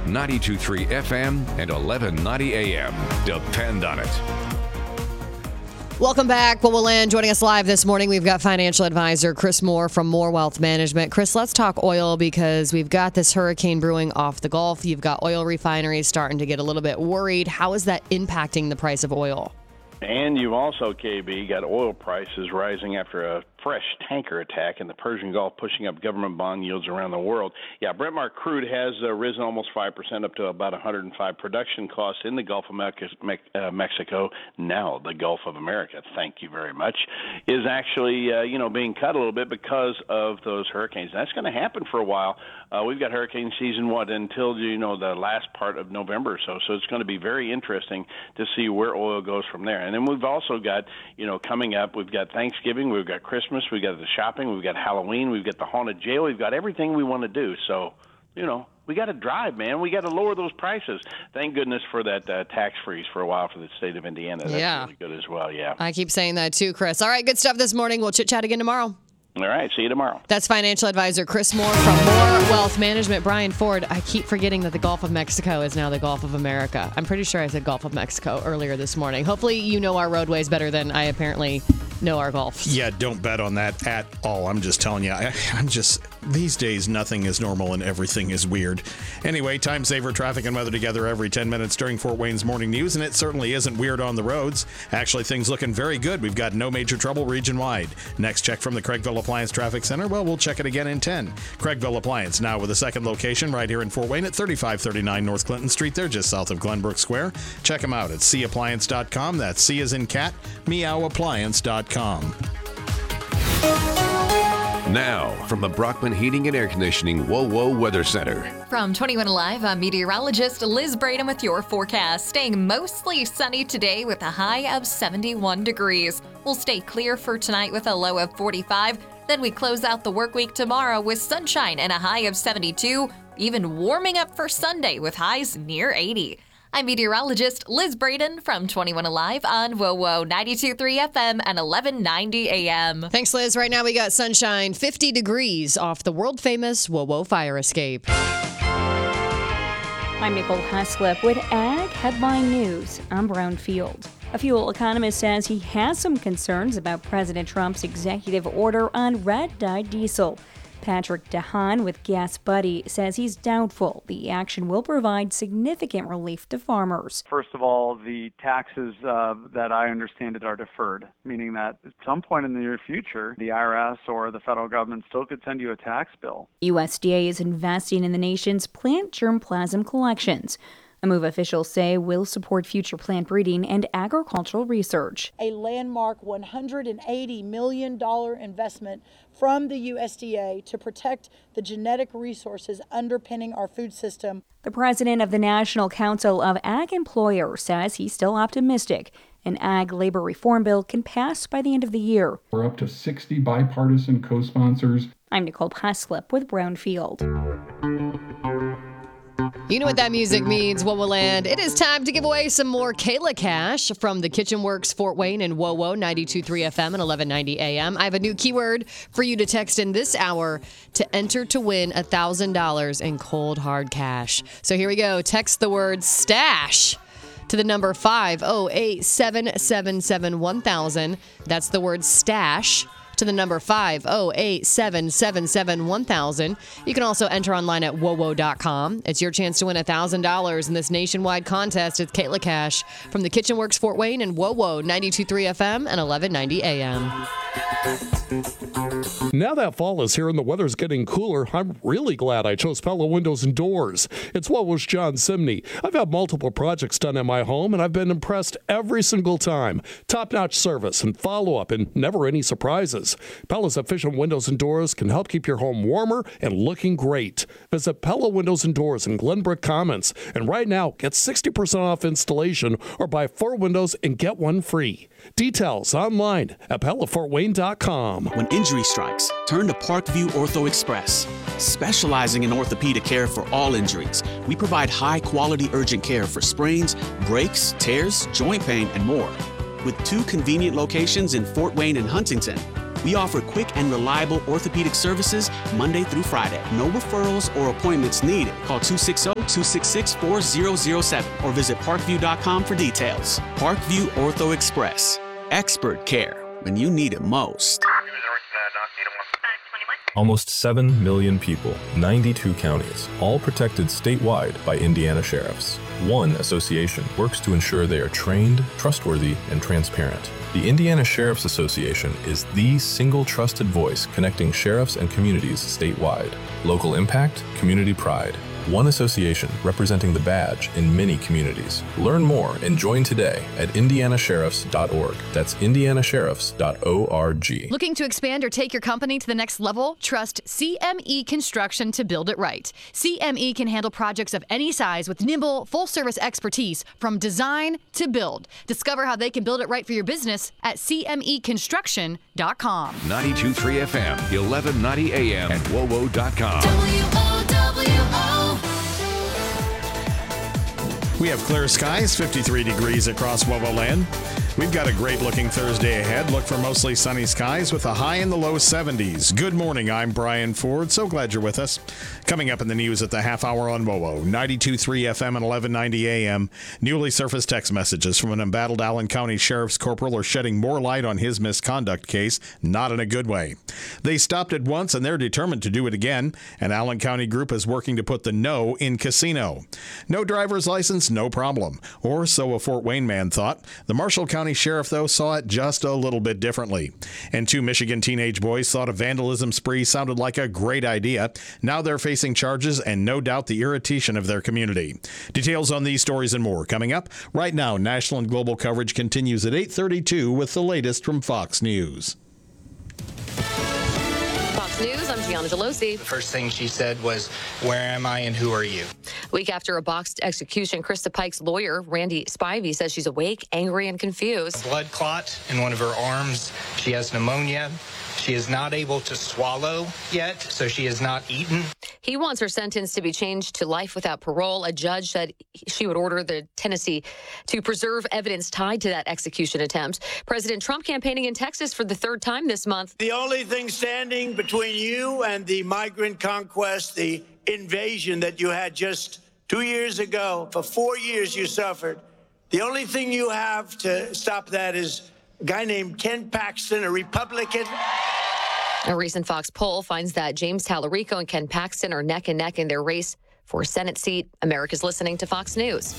92.3 FM and 1190 AM. Depend on it. Welcome back. What will land joining us live this morning? We've got financial advisor Chris Moore from Moore Wealth Management. Chris, let's talk oil because we've got this hurricane brewing off the Gulf. You've got oil refineries starting to get a little bit worried. How is that impacting the price of oil? And you've also, KB, got oil prices rising after a fresh tanker attack in the Persian Gulf, pushing up government bond yields around the world. Yeah, Brent Mark crude has risen almost 5% up to about 105. Production costs in the Gulf of Mexico, now the Gulf of America, thank you very much, is actually, being cut a little bit because of those hurricanes. That's going to happen for a while. We've got hurricane season, until, the last part of November or so. So it's going to be very interesting to see where oil goes from there. And then we've also got, coming up, we've got Thanksgiving, we've got Christmas, we've got the shopping, we've got Halloween, we've got the haunted jail, we've got everything we want to do. So, we got to drive, man. We got to lower those prices. Thank goodness for that tax freeze for a while for the state of Indiana. That's really good as well, yeah. I keep saying that too, Chris. All right, good stuff this morning. We'll chit-chat again tomorrow. All right, see you tomorrow. That's financial advisor Chris Moore from Moore Wealth Management. Brian Ford, I keep forgetting that the Gulf of Mexico is now the Gulf of America. I'm pretty sure I said Gulf of Mexico earlier this morning. Hopefully you know our roadways better than I apparently know our Gulfs. Yeah, don't bet on that at all. I'm just telling you, these days, nothing is normal and everything is weird. Anyway, time saver traffic and weather together every 10 minutes during Fort Wayne's morning news, and it certainly isn't weird on the roads. Actually, things looking very good. We've got no major trouble region-wide. Next check from the Craigville Appliance Traffic Center. Well, we'll check it again in 10. Craigville Appliance, now with a second location right here in Fort Wayne at 3539 North Clinton Street. They're just south of Glenbrook Square. Check them out at cappliance.com. That's C as in cat, meowappliance.com. Now, from the Brockman Heating and Air Conditioning WOWO Weather Center. From 21 Alive, I'm meteorologist Liz Braden with your forecast. Staying mostly sunny today with a high of 71 degrees. We'll stay clear for tonight with a low of 45. Then we close out the work week tomorrow with sunshine and a high of 72. Even warming up for Sunday with highs near 80. I'm meteorologist Liz Braden from 21 Alive on WOWO 92.3 FM and 1190 AM. Thanks, Liz. Right now we got sunshine, 50 degrees off the world-famous WOWO fire escape. I'm Nicole Haslip with Ag Headline News. I'm Brownfield. A fuel economist says he has some concerns about President Trump's executive order on red-dyed diesel. Patrick DeHaan with Gas Buddy says he's doubtful the action will provide significant relief to farmers. First of all, the taxes that I understand it are deferred, meaning that at some point in the near future, the IRS or the federal government still could send you a tax bill. USDA is investing in the nation's plant germplasm collections. A move officials say will support future plant breeding and agricultural research. A landmark $180 million investment from the USDA to protect the genetic resources underpinning our food system. The president of the National Council of Ag Employers says he's still optimistic an ag labor reform bill can pass by the end of the year. We're up to 60 bipartisan co-sponsors. I'm Nicole Haslip with Brownfield. You know what that music means, what will land. It is time to give away some more Kayla cash from the Kitchen Works Fort Wayne and WOWO 92.3 FM and 1190 AM. I have a new keyword for you to text in this hour to enter to win $1,000 in cold hard cash. So here we go. Text the word stash to the number 508-777-1000. That's the word stash to the number 508-777-1000. You can also enter online at wowo.com. It's your chance to win $1,000 in this nationwide contest. It's Kayla Cash from the Kitchen Works Fort Wayne and WOWO 92.3 FM and 1190 AM. Now that fall is here and the weather's getting cooler, I'm really glad I chose Pella Windows and Doors. It's WOWO's John Simney. I've had multiple projects done in my home, and I've been impressed every single time. Top-notch service and follow-up and never any surprises. Pella's efficient windows and doors can help keep your home warmer and looking great. Visit Pella Windows and Doors in Glenbrook Commons, and right now, get 60% off installation or buy 4 windows and get 1 free. Details online at PellaFortWayne.com. When injury strikes, turn to Parkview Ortho Express. Specializing in orthopedic care for all injuries, we provide high-quality urgent care for sprains, breaks, tears, joint pain, and more. With 2 convenient locations in Fort Wayne and Huntington, We offer quick and reliable orthopedic services Monday through Friday. No referrals or appointments needed. Call 260-266-4007 or visit parkview.com for details. Parkview Ortho Express. Expert care when you need it most. Almost 7 million people, 92 counties, all protected statewide by Indiana sheriffs. One association works to ensure they are trained, trustworthy, and transparent. The Indiana Sheriff's Association is the single trusted voice connecting sheriffs and communities statewide. Local impact, community pride. One association representing the badge in many communities. Learn more and join today at indianasheriffs.org. That's indianasheriffs.org. Looking to expand or take your company to the next level? Trust CME Construction to build it right. CME can handle projects of any size with nimble, full-service expertise from design to build. Discover how they can build it right for your business at CMEconstruction.com. 92.3 FM, 1190 AM, and WOWO.com. We have clear skies, 53 degrees across WOWO land. We've got a great-looking Thursday ahead. Look for mostly sunny skies with a high in the low 70s. Good morning. I'm Brian Ford. So glad you're with us. Coming up in the news at the half hour on WOWO, 92.3 FM and 1190 AM. Newly surfaced text messages from an embattled Allen County Sheriff's Corporal are shedding more light on his misconduct case, not in a good way. They stopped it once and they're determined to do it again. An Allen County group is working to put the no in casino. No driver's license, no problem. Or so a Fort Wayne man thought. The Marshall County Sheriff, though, saw it just a little bit differently. And 2 Michigan teenage boys thought a vandalism spree sounded like a great idea. Now they're facing charges and no doubt the irritation of their community. Details on these stories and more coming up. Right now, national and global coverage continues at 8:32 with the latest from Fox News. News, I'm Gianna Gelosi. The first thing she said was, "Where am I and who are you?" Week after a boxed execution, Krista Pike's lawyer, Randy Spivey, says she's awake, angry, and confused. A blood clot in one of her arms. She has pneumonia. She is not able to swallow yet, so she has not eaten. He wants her sentence to be changed to life without parole. A judge said she would order the Tennessee to preserve evidence tied to that execution attempt. President Trump campaigning in Texas for the 3rd time this month. The only thing standing between you and the migrant conquest, the invasion that you had just 2 years ago, for 4 years you suffered, the only thing you have to stop that is a guy named Ken Paxton, a Republican. A recent Fox poll finds that James Tallarico and Ken Paxton are neck and neck in their race for a Senate seat. America's listening to Fox News.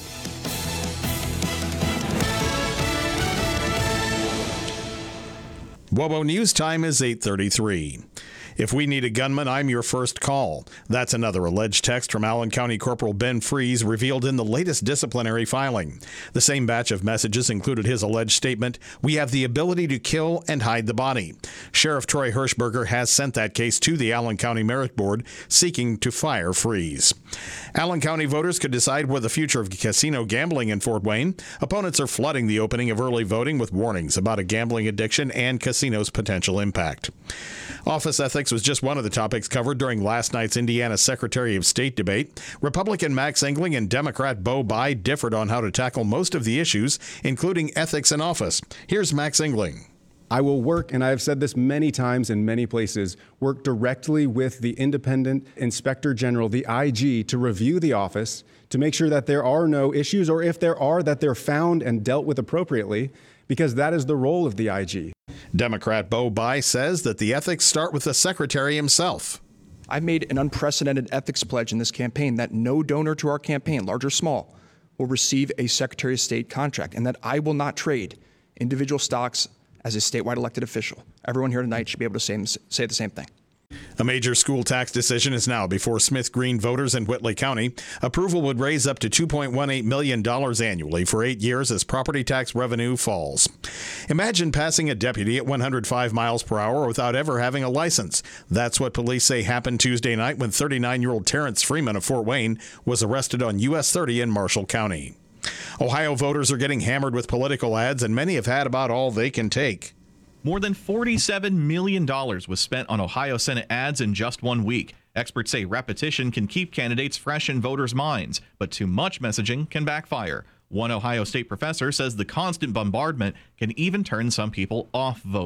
WOWO News time is 8:33. If we need a gunman, I'm your first call. That's another alleged text from Allen County Corporal Ben Freeze revealed in the latest disciplinary filing. The same batch of messages included his alleged statement, "We have the ability to kill and hide the body." Sheriff Troy Hirschberger has sent that case to the Allen County Merit Board, seeking to fire Freeze. Allen County voters could decide where the future of casino gambling in Fort Wayne. Opponents are flooding the opening of early voting with warnings about a gambling addiction and casinos' potential impact. Office ethics was just one of the topics covered during last night's Indiana Secretary of State debate. Republican Max Engling and Democrat Bo Bai differed on how to tackle most of the issues, including ethics in office. Here's Max Engling. I will work, and I have said this many times in many places, work directly with the independent inspector general, the IG, to review the office, to make sure that there are no issues, or if there are, that they're found and dealt with appropriately, because that is the role of the IG. Democrat Bo Bai says that the ethics start with the secretary himself. I've made an unprecedented ethics pledge in this campaign that no donor to our campaign, large or small, will receive a Secretary of State contract, and that I will not trade individual stocks as a statewide elected official. Everyone here tonight should be able to say the same thing. A major school tax decision is now before Smith Green voters in Whitley County. Approval would raise up to $2.18 million annually for 8 years as property tax revenue falls. Imagine passing a deputy at 105 miles per hour without ever having a license. That's what police say happened Tuesday night when 39-year-old Terrence Freeman of Fort Wayne was arrested on US 30 in Marshall County. Ohio voters are getting hammered with political ads, and many have had about all they can take. More than $47 million was spent on Ohio Senate ads in just 1 week. Experts say repetition can keep candidates fresh in voters' minds, but too much messaging can backfire. One Ohio State professor says the constant bombardment can even turn some people off voting.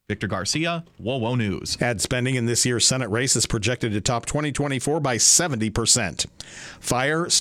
Victor Garcia, WOWO News. Ad spending in this year's Senate race is projected to top 2024 by 70%. Fire